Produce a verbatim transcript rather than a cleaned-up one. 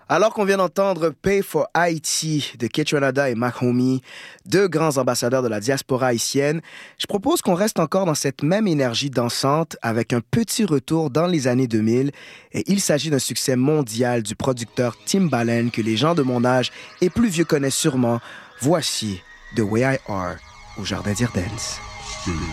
Alors qu'on vient d'entendre Pay for Haiti de Kaytranada et Mach-Hommy, deux grands ambassadeurs de la diaspora haïtienne, je propose qu'on reste encore dans cette même énergie dansante avec un petit retour dans les années deux mille. Et il s'agit d'un succès mondial du producteur Timbaland que les gens de mon âge et plus vieux connaissent sûrement. Voici The Way I Are au Jardin d'Irdance.